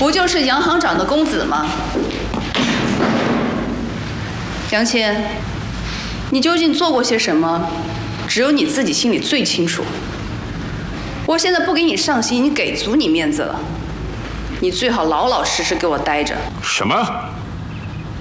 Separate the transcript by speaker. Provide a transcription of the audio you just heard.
Speaker 1: 不就是杨行长的公子吗？杨谦，你究竟做过些什么？只有你自己心里最清楚。我现在不给你上刑，已经给足你面子了。你最好老老实实给我待着。
Speaker 2: 什么？